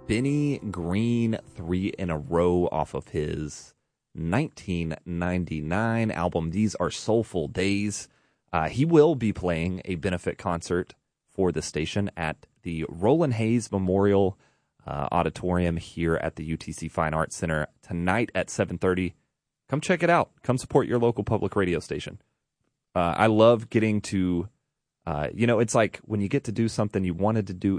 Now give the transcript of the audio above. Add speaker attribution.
Speaker 1: Benny Green, 3 in a row off of his 1999 album, These Are Soulful Days. He will be playing a benefit concert for the station at the Roland Hayes Memorial Auditorium here at the UTC Fine Arts Center tonight at 7:30. Come check it out. Come support your local public radio station. I love getting to, it's like when you get to do something you wanted to do